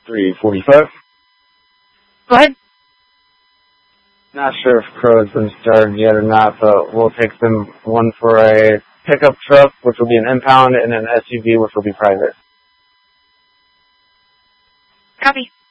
345. Go ahead. Not sure if Crow has been started yet or not, but we'll take them one for a pickup truck, which will be an impound, and an SUV, which will be private. Copy.